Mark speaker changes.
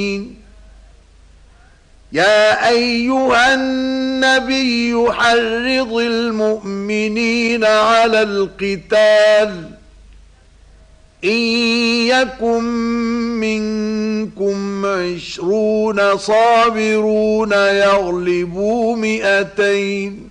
Speaker 1: يا أيها النبي حرض المؤمنين على القتال إن يكن منكم 20 صابرون يغلبوا 200